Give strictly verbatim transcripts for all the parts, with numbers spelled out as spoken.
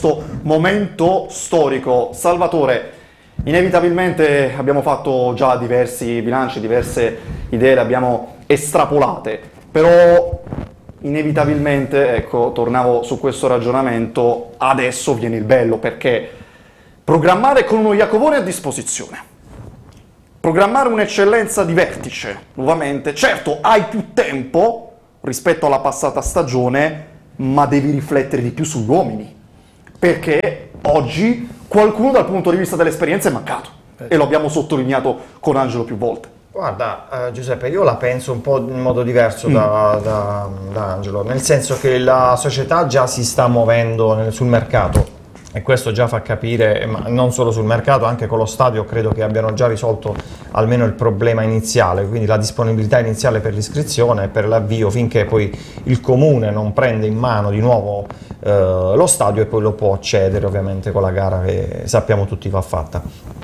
questo momento storico. Salvatore, inevitabilmente abbiamo fatto già diversi bilanci, diverse idee, le abbiamo estrapolate, però inevitabilmente, ecco, tornavo su questo ragionamento, adesso viene il bello, perché programmare con uno Iacovone a disposizione, programmare un'eccellenza di vertice, nuovamente, certo hai più tempo rispetto alla passata stagione, ma devi riflettere di più sugli uomini, perché oggi qualcuno dal punto di vista dell'esperienza è mancato, e lo abbiamo sottolineato con Angelo più volte. Guarda, eh, Giuseppe, io la penso un po' in modo diverso mm. da, da, da Angelo, nel senso che la società già si sta muovendo nel, sul mercato, e questo già fa capire, ma non solo sul mercato, anche con lo stadio credo che abbiano già risolto almeno il problema iniziale, quindi la disponibilità iniziale per l'iscrizione e per l'avvio, finché poi il comune non prende in mano di nuovo eh, lo stadio, e poi lo può cedere ovviamente con la gara che sappiamo tutti va fatta.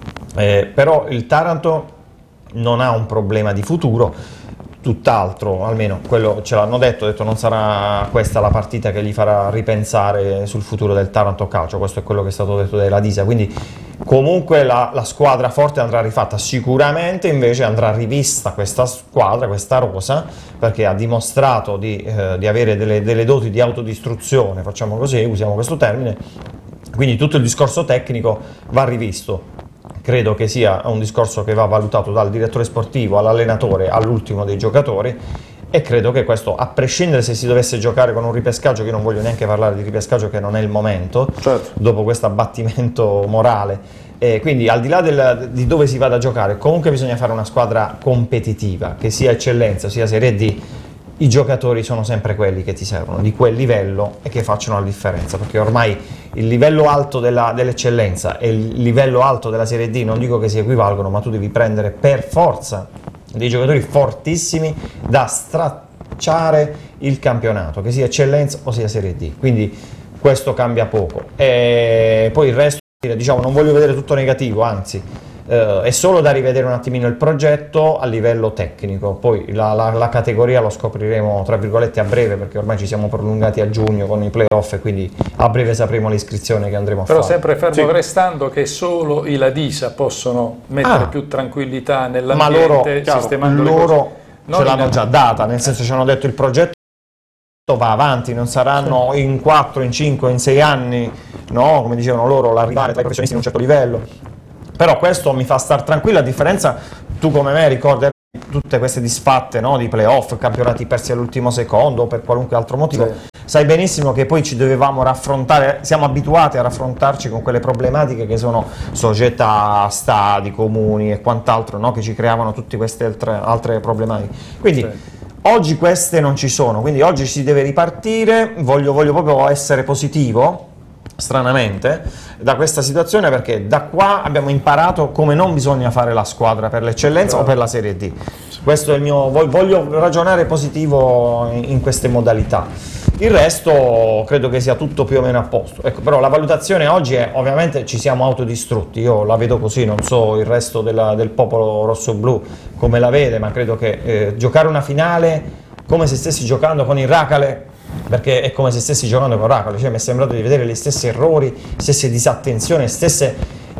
Eh, però il Taranto non ha un problema di futuro, tutt'altro, almeno quello ce l'hanno detto, detto non sarà questa la partita che gli farà ripensare sul futuro del Taranto Calcio, questo è quello che è stato detto dalla Disa, quindi comunque la, la squadra forte andrà rifatta, sicuramente invece andrà rivista questa squadra, questa rosa, perché ha dimostrato di, eh, di avere delle, delle doti di autodistruzione, facciamo così, usiamo questo termine, quindi tutto il discorso tecnico va rivisto. Credo che sia un discorso che va valutato dal direttore sportivo all'allenatore all'ultimo dei giocatori, e credo che questo, a prescindere se si dovesse giocare con un ripescaggio, che io non voglio neanche parlare di ripescaggio, che non è il momento, certo, dopo questo abbattimento morale, eh, quindi al di là del, di dove si vada a giocare, comunque bisogna fare una squadra competitiva, che sia eccellenza, sia Serie D. I giocatori sono sempre quelli che ti servono, di quel livello, e che facciano la differenza, perché ormai il livello alto della, dell'eccellenza e il livello alto della Serie D non dico che si equivalgono, ma tu devi prendere per forza dei giocatori fortissimi da stracciare il campionato, che sia eccellenza o sia Serie D, quindi questo cambia poco. E poi il resto, diciamo, non voglio vedere tutto negativo, anzi Uh, è solo da rivedere un attimino il progetto a livello tecnico, poi la, la, la categoria lo scopriremo tra virgolette a breve, perché ormai ci siamo prolungati a giugno con i playoff, e quindi a breve sapremo l'iscrizione che andremo a Però fare. sempre fermo sì. restando che solo i Ladisa possono mettere ah, più tranquillità nell'ambiente, ma loro, chiaro, sistemando loro le cose. ce l'hanno già data, nel senso ci hanno detto il progetto va avanti, non saranno sì. in quattro, in cinque, in sei anni, no, come dicevano loro, l'arrivare tra i professionisti di un certo livello. Però questo mi fa star tranquillo, a differenza, tu come me ricordi tutte queste disfatte, no, di playoff, campionati persi all'ultimo secondo o per qualunque altro motivo, sì. sai benissimo che poi ci dovevamo raffrontare, siamo abituati a raffrontarci con quelle problematiche che sono società, stadi, comuni e quant'altro, no, che ci creavano tutte queste altre, altre problematiche. Quindi sì. oggi queste non ci sono, quindi oggi si deve ripartire, voglio, voglio proprio essere positivo, stranamente, da questa situazione, perché da qua abbiamo imparato come non bisogna fare la squadra per l'eccellenza o per la Serie D. Questo è il mio, voglio ragionare positivo in queste modalità. Il resto credo che sia tutto più o meno a posto. Ecco, però la valutazione oggi è, ovviamente ci siamo autodistrutti, io la vedo così, non so il resto della, del popolo rosso-blu come la vede, ma credo che eh, giocare una finale come se stessi giocando con il Racale, perché è come se stessi giocando con Racale, cioè mi è sembrato di vedere gli stessi errori, stesse disattenzioni, stesse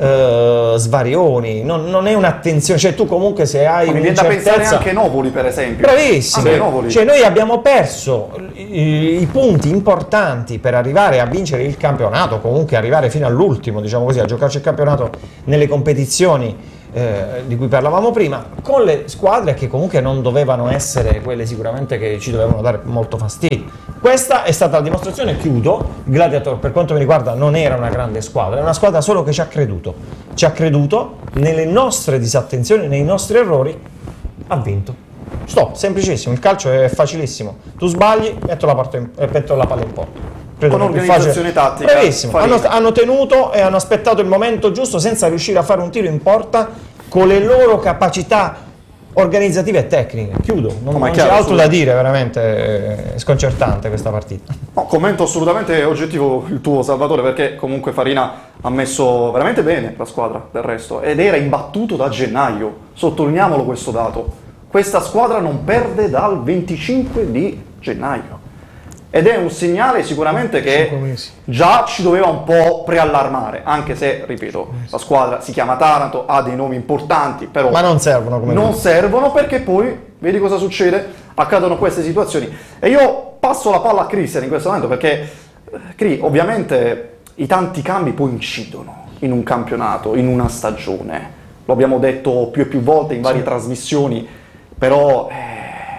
uh, svarioni, non, non è un'attenzione, cioè tu comunque se hai mi viene da pensare anche Novoli, per esempio. Bravissimo, Novoli. Cioè noi abbiamo perso i, i punti importanti per arrivare a vincere il campionato, comunque arrivare fino all'ultimo, diciamo così, a giocarci il campionato nelle competizioni Eh, di cui parlavamo prima, con le squadre che comunque non dovevano essere quelle sicuramente che ci dovevano dare molto fastidio. Questa è stata la dimostrazione, chiudo, Gladiator per quanto mi riguarda non era una grande squadra, è una squadra solo che ci ha creduto, ci ha creduto nelle nostre disattenzioni, nei nostri errori, ha vinto. Stop, semplicissimo, il calcio è facilissimo, tu sbagli, metto la, parte in, metto la palla in porta. Credo con organizzazione tattica. Bravissimo, hanno, hanno tenuto e hanno aspettato il momento giusto senza riuscire a fare un tiro in porta con le loro capacità organizzative e tecniche. Chiudo, non, no, non c'è altro da dire, veramente è sconcertante questa partita. No, commento assolutamente oggettivo il tuo, Salvatore, perché comunque Farina ha messo veramente bene la squadra del resto ed era imbattuto da gennaio, sottolineiamolo questo dato. Questa squadra non perde dal venticinque di gennaio. ed è un segnale sicuramente che già ci doveva un po' preallarmare, anche se, ripeto, la squadra si chiama Taranto, ha dei nomi importanti, però ma non servono come non tu. servono perché poi vedi cosa succede, accadono queste situazioni. E io passo la palla a Christian in questo momento perché Cri, ovviamente i tanti cambi poi incidono in un campionato, in una stagione, lo abbiamo detto più e più volte in varie sì. trasmissioni, però eh,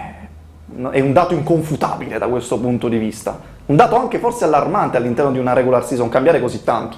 è un dato inconfutabile da questo punto di vista, un dato anche forse allarmante all'interno di una regular season, cambiare così tanto.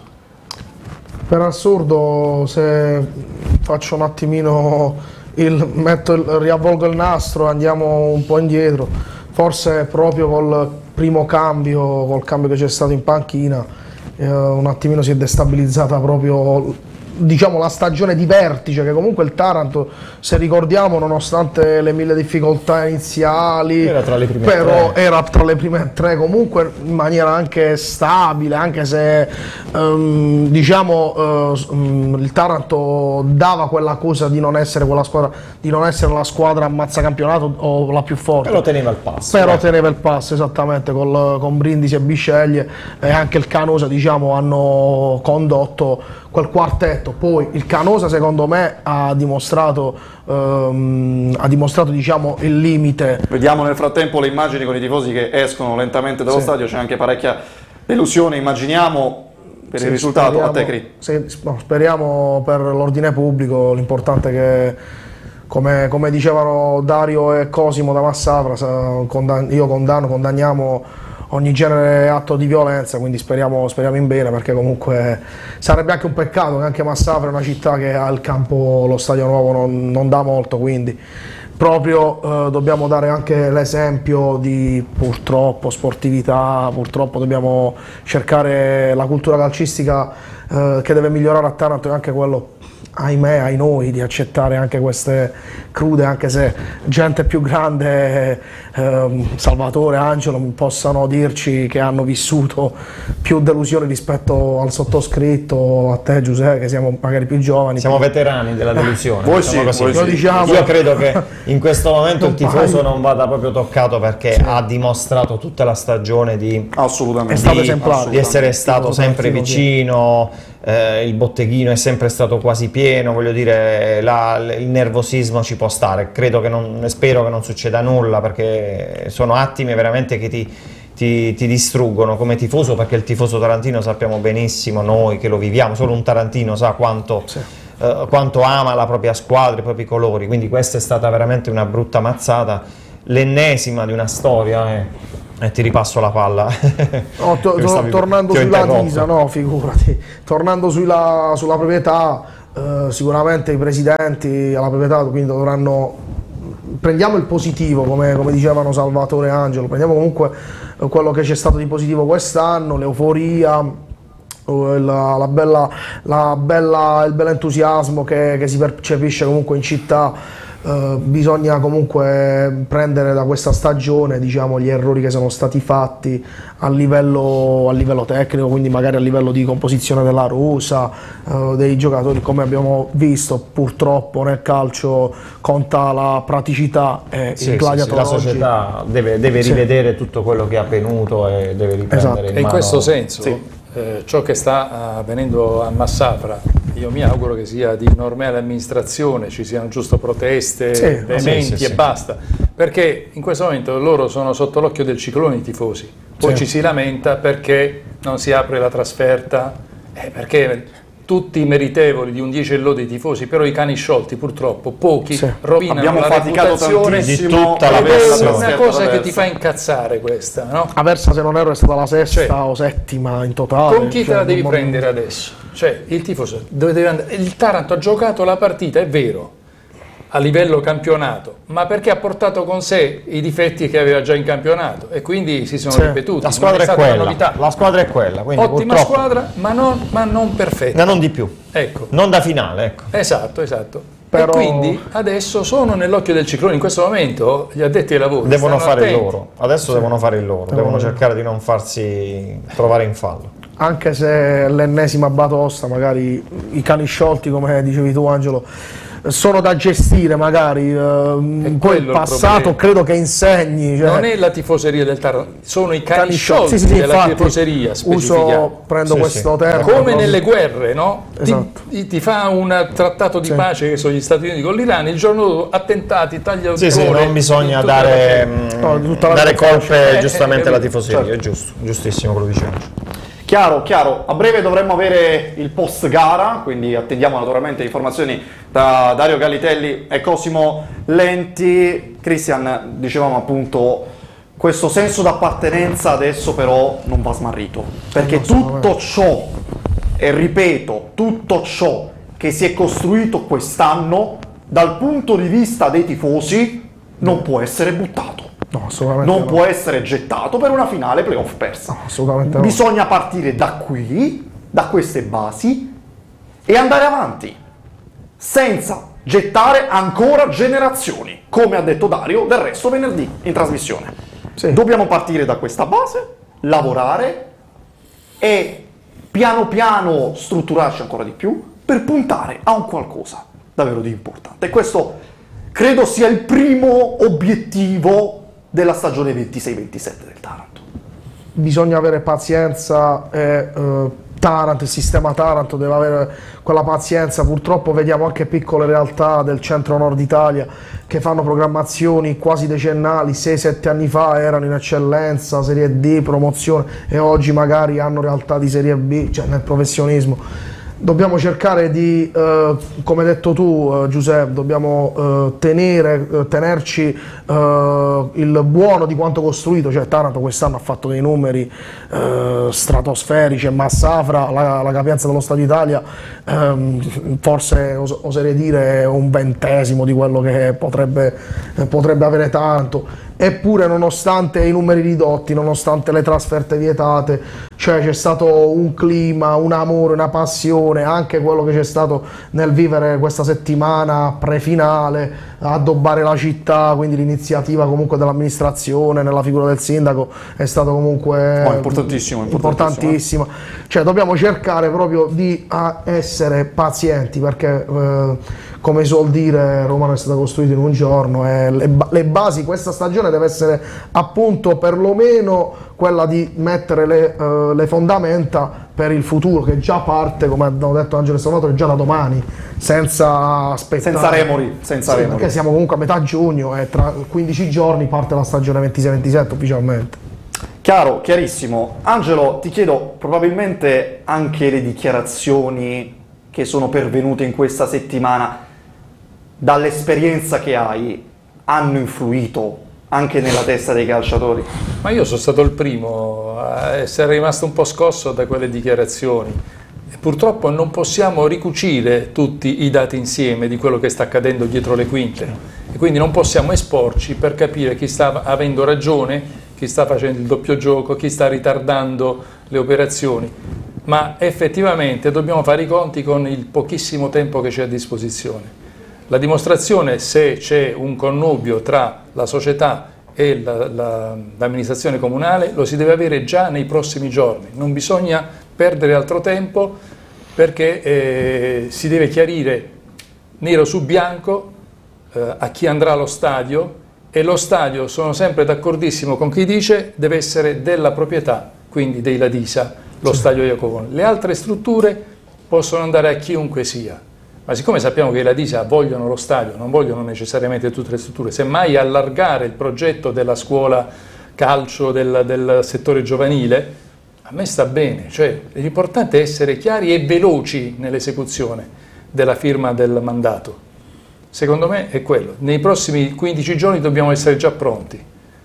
Per assurdo, se faccio un attimino il, metto il, riavvolgo il nastro, andiamo un po' indietro, forse proprio col primo cambio, col cambio che c'è stato in panchina, eh, un attimino si è destabilizzata proprio, diciamo, la stagione di vertice, che comunque il Taranto, se ricordiamo, nonostante le mille difficoltà iniziali, era tra le prime però tre. era tra le prime tre comunque in maniera anche stabile, anche se um, diciamo uh, um, il Taranto dava quella cosa di non essere quella squadra, di non essere la squadra ammazzacampionato o la più forte, però teneva il passo, però eh. teneva il passo esattamente, col, con Brindisi e Bisceglie e anche il Canosa, diciamo, hanno condotto quel quartetto. Poi il Canosa secondo me ha dimostrato um, ha dimostrato diciamo il limite. Vediamo nel frattempo le immagini con i tifosi che escono lentamente dallo sì. stadio, c'è anche parecchia delusione, immaginiamo, per sì, il risultato. Speriamo, a te Cri. Sì, no, speriamo per l'ordine pubblico, l'importante è che, come, come dicevano Dario e Cosimo da Massafra, io condanno, condanniamo ogni genere atto di violenza, quindi speriamo, speriamo in bene, perché comunque sarebbe anche un peccato che anche Massafra è una città che ha il campo, lo stadio nuovo non, non dà molto, quindi proprio eh, dobbiamo dare anche l'esempio di, purtroppo, sportività, purtroppo dobbiamo cercare la cultura calcistica eh, che deve migliorare a Taranto, e anche quello, ahimè, ai noi, di accettare anche queste crude, anche se gente più grande, eh, Salvatore, Angelo, possano dirci che hanno vissuto più delusioni rispetto al sottoscritto, a te Giuseppe, che siamo magari più giovani. Siamo veterani della delusione. Voi sì, così. Voi sì. Diciamo. Io credo che in questo momento il tifoso non vada proprio toccato, perché sì. ha dimostrato tutta la stagione di, assolutamente. È stato esemplare. di essere stato sempre vicino. Eh, il botteghino è sempre stato quasi pieno, voglio dire, la, il nervosismo ci può stare, credo che non, spero che non succeda nulla, perché sono attimi veramente che ti, ti, ti distruggono come tifoso, perché il tifoso tarantino, sappiamo benissimo noi che lo viviamo, solo un tarantino sa quanto, sì. eh, quanto ama la propria squadra, i propri colori, quindi questa è stata veramente una brutta mazzata, l'ennesima di una storia. Eh. E ti ripasso la palla. No, to, to, tornando sulla Disa, no, figurati. Tornando sulla, sulla proprietà, eh, sicuramente i presidenti alla proprietà quindi dovranno. Prendiamo il positivo, come, come dicevano Salvatore e Angelo, prendiamo comunque quello che c'è stato di positivo quest'anno, l'euforia, la, la bella, la bella, il bel entusiasmo che, che si percepisce comunque in città. Uh, bisogna comunque prendere da questa stagione, diciamo, gli errori che sono stati fatti a livello, a livello tecnico, quindi magari a livello di composizione della rosa, uh, dei giocatori. Come abbiamo visto, purtroppo nel calcio conta la praticità e sì, il gladiatore. Sì, sì, la società deve, deve rivedere sì. tutto quello che ha avvenuto e deve riprendere esatto. in mano. E in questo senso sì. eh, ciò che sta avvenendo a Massafra, io mi auguro che sia di normale amministrazione, ci siano giusto proteste, sì, veementi sì, sì, e sì. basta, perché in questo momento loro sono sotto l'occhio del ciclone, i tifosi, poi sì. ci si lamenta perché non si apre la trasferta, eh, perché tutti meritevoli di un dieci e lode i tifosi, però i cani sciolti purtroppo, pochi, sì. rovinano Abbiamo la faticato reputazione tantissimo di tutta la ed è persona. una cosa che ti fa incazzare questa, no? Aversa, se non ero, è stata la sesta Cioè, o settima in totale. Con chi cioè, te la devi non- prendere adesso? Cioè, il tifoso dove deve andare? Il Taranto ha giocato la partita, è vero, a livello campionato, ma perché ha portato con sé i difetti che aveva già in campionato e quindi si sono Sì. ripetuti. La squadra non è, è stata una quella, novità. la squadra è quella, quindi Ottima purtroppo, squadra, ma non, ma non perfetta. ma non di più, Ecco. non da finale, ecco. Esatto, esatto. Però- E quindi adesso sono nell'occhio del ciclone. In questo momento gli addetti ai lavori Devono stanno fare il attenti. loro, adesso devono fare il loro, devono cercare di non farsi trovare in fallo. Anche se l'ennesima batosta, magari i cani sciolti, come dicevi tu Angelo, sono da gestire magari, eh, poi quello il il passato problema. credo che insegni. Cioè, Non è la tifoseria del Taranto, sono i cani cani sciolti sì, sì, sì, della infatti, tifoseria specifichiamo. uso, prendo Sì, questo sì. termine. Come proprio. nelle guerre, no? Ti- Esatto. Ti, ti fa un trattato di Sì. pace che sono gli Stati Uniti con l'Iran, il giorno dopo attentati, taglia Sì, sì, non bisogna dare, mh, No, tutta la dare vita colpe Eh, giustamente eh, alla capito, tifoseria, certo. è giusto, giustissimo quello dicendo. Chiaro, chiaro. A breve dovremmo avere il post gara, quindi attendiamo naturalmente informazioni da Dario Galitelli e Cosimo Lenti. Cristian, dicevamo appunto, questo senso d'appartenenza adesso però non va smarrito, perché tutto ciò, e ripeto, tutto ciò che si è costruito quest'anno dal punto di vista dei tifosi non può essere buttato. No, assolutamente Non no. può essere gettato per una finale playoff persa. No, assolutamente no. Bisogna partire da qui, da queste basi, e andare avanti, senza gettare ancora generazioni, come ha detto Dario del resto venerdì in trasmissione. Sì. Dobbiamo partire da questa base, lavorare e piano piano strutturarci ancora di più per puntare a un qualcosa davvero di importante. E questo credo sia il primo obiettivo della stagione ventisei ventisette del Taranto. Bisogna avere pazienza e eh, Taranto, il sistema Taranto deve avere quella pazienza. Purtroppo vediamo anche piccole realtà del centro-nord Italia che fanno programmazioni quasi decennali, sei sette anni fa erano in eccellenza, Serie D, promozione, e oggi magari hanno realtà di Serie B, cioè nel professionismo. Dobbiamo cercare di, eh, come hai detto tu eh, Giuseppe, dobbiamo eh, tenere, eh, tenerci eh, il buono di quanto costruito, cioè Taranto quest'anno ha fatto dei numeri eh, stratosferici, e Massafra, la, la capienza dello Stadio Italia, ehm, forse os- oserei dire un ventesimo di quello che potrebbe, eh, potrebbe avere Taranto. Eppure nonostante i numeri ridotti, nonostante le trasferte vietate, cioè c'è stato un clima, un amore, una passione, anche quello che c'è stato nel vivere questa settimana pre-finale, addobbare la città, quindi l'iniziativa comunque dell'amministrazione nella figura del sindaco è stato comunque Oh, importantissimo, importantissimo, importantissima. Cioè dobbiamo cercare proprio di ah, essere pazienti, perché eh, come suol dire Roma è stata costruita in un giorno, e le, ba- le basi, questa stagione deve essere appunto perlomeno quella di mettere le, eh, le fondamenta per il futuro, che già parte, come hanno detto Angelo e Salvatore, già da domani, senza aspettare. Senza remori, senza Sì, remori. perché siamo comunque a metà giugno e tra quindici giorni parte la stagione ventisei ventisette ufficialmente. Chiaro, chiarissimo. Angelo, ti chiedo, probabilmente anche le dichiarazioni che sono pervenute in questa settimana, dall'esperienza che hai, hanno influito anche nella testa dei calciatori? Ma io sono stato il primo a essere rimasto un po' scosso da quelle dichiarazioni. E purtroppo non possiamo ricucire tutti i dati insieme di quello che sta accadendo dietro le quinte. E quindi non possiamo esporci per capire chi sta avendo ragione, chi sta facendo il doppio gioco, chi sta ritardando le operazioni. Ma effettivamente dobbiamo fare i conti con il pochissimo tempo che c'è a disposizione. La dimostrazione, se c'è un connubio tra la società e la, la, l'amministrazione comunale, lo si deve avere già nei prossimi giorni. Non bisogna perdere altro tempo, perché eh, si deve chiarire nero su bianco eh, a chi andrà allo stadio, e lo stadio, sono sempre d'accordissimo con chi dice, deve essere della proprietà, quindi dei Ladisa, lo stadio Iacovone. Le altre strutture possono andare a chiunque sia. Ma siccome sappiamo che i Ladisa vogliono lo stadio, non vogliono necessariamente tutte le strutture, semmai allargare il progetto della scuola calcio, del, del settore giovanile, a me sta bene. Cioè, l'importante è essere chiari e veloci nell'esecuzione della firma del mandato. Secondo me è quello. Nei prossimi quindici giorni dobbiamo essere già pronti,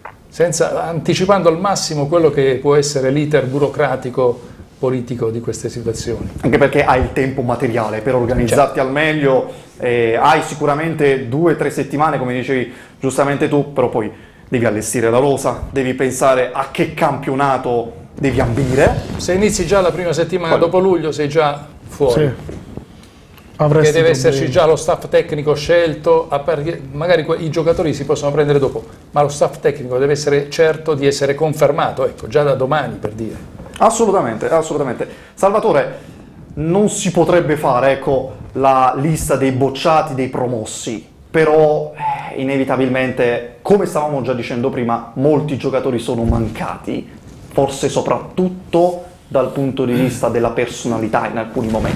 senza, anticipando al massimo quello che può essere l'iter burocratico politico di queste situazioni. Anche perché hai il tempo materiale per organizzarti Certo. al meglio, eh, hai sicuramente due o tre settimane, come dicevi giustamente tu, però poi devi allestire la rosa, devi pensare a che campionato devi ambire. Se inizi già la prima settimana Quello. dopo luglio sei già fuori. Sì. Che Avresti deve problemi. esserci già lo staff tecnico scelto, a par- magari que- i giocatori si possono prendere dopo, ma lo staff tecnico deve essere certo di essere confermato, ecco, già da domani, per dire. Assolutamente, assolutamente. Salvatore, non si potrebbe fare, ecco, la lista dei bocciati, dei promossi, però eh, inevitabilmente, come stavamo già dicendo prima, molti giocatori sono mancati, forse soprattutto dal punto di vista della personalità in alcuni momenti.